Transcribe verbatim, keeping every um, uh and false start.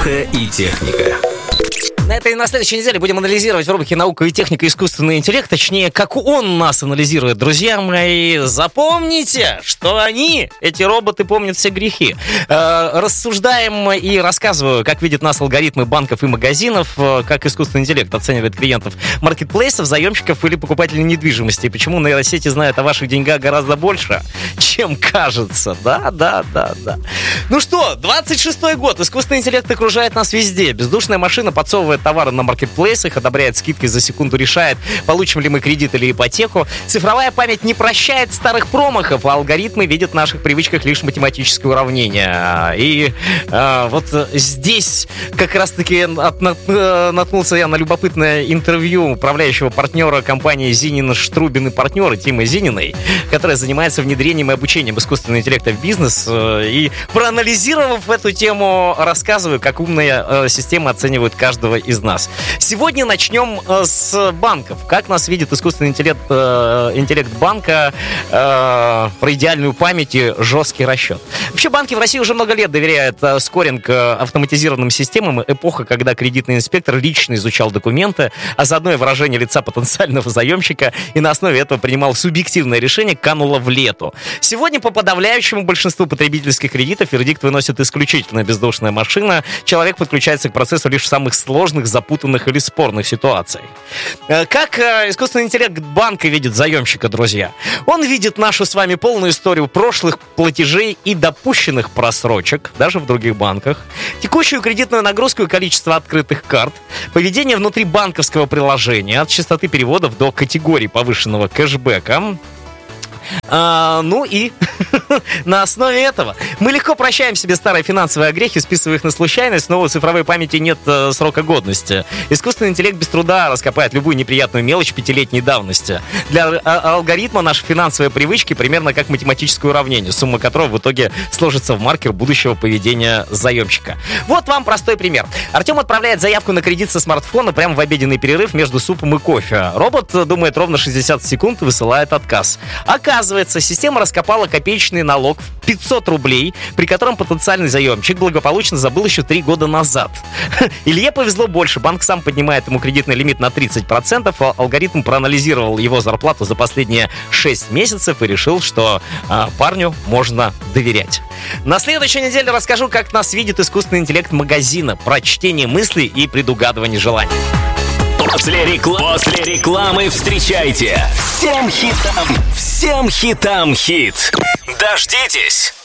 Наука и техника. На этой и на следующей неделе будем анализировать в рубрике «Наука и техника. Искусственный интеллект». Точнее, как он нас анализирует. Друзья мои, запомните, что они, эти роботы, помнят все грехи. Э, рассуждаем и рассказываю, как видят нас алгоритмы банков и магазинов, э, как искусственный интеллект оценивает клиентов маркетплейсов, заемщиков или покупателей недвижимости. И почему нейросети знают о ваших деньгах гораздо больше, чем кажется. Да, да, да, да. Ну что, двадцать шестой год. Искусственный интеллект окружает нас везде. Бездушная машина подсовывает товары на маркетплейсах, одобряет скидки за секунду, решает, получим ли мы кредит или ипотеку. Цифровая память не прощает старых промахов, а алгоритмы видят в наших привычках лишь математическое уравнение. И э, вот здесь как раз-таки от, нат, наткнулся я на любопытное интервью управляющего партнера компании Зинин, Штрубин и партнеры Тимы Зининой, которая занимается внедрением и обучением искусственного интеллекта в бизнес. И проанализировав эту тему, рассказываю, как умные э, системы оценивают каждого из нас. Сегодня начнем э, с банков. Как нас видит искусственный интеллект, э, интеллект банка, э, про идеальную память и жесткий расчет. Вообще банки в России уже много лет доверяют э, скоринг э, автоматизированным системам. Эпоха, когда кредитный инспектор лично изучал документы, а заодно и выражение лица потенциального заемщика, и на основе этого принимал субъективное решение, кануло в лету. Сегодня по подавляющему большинству потребительских кредитов вердикт выносит исключительно бездушная машина. Человек подключается к процессу лишь в самых сложных, запутанных или спорных ситуациях. Как искусственный интеллект банка видит заемщика, друзья? Он видит нашу с вами полную историю прошлых платежей и допущенных просрочек, даже в других банках, текущую кредитную нагрузку и количество открытых карт, поведение внутри банковского приложения, от частоты переводов до категорий повышенного кэшбэка. А, ну и на основе этого мы легко прощаем себе старые финансовые огрехи, списывая их на случайность, но у цифровой памяти нет э, срока годности. Искусственный интеллект без труда раскопает любую неприятную мелочь пятилетней давности. Для а- алгоритма наши финансовые привычки примерно как математическое уравнение, сумма которого в итоге сложится в маркер будущего поведения заемщика. Вот вам простой пример. Артем отправляет заявку на кредит со смартфона прямо в обеденный перерыв между супом и кофе. Робот думает ровно шестьдесят секунд и высылает отказ. Оказывается, система раскопала копеечный налог в пятьсот рублей, при котором потенциальный заемщик благополучно забыл еще три года назад. Илье повезло больше. Банк сам поднимает ему кредитный лимит на тридцать процентов. Алгоритм проанализировал его зарплату за последние шесть месяцев и решил, что а, парню можно доверять. На следующей неделе расскажу, как нас видит искусственный интеллект магазина, про чтение мыслей и предугадывание желаний. После, рекла... После рекламы встречайте всем хитам, всем хитам хит. Дождитесь.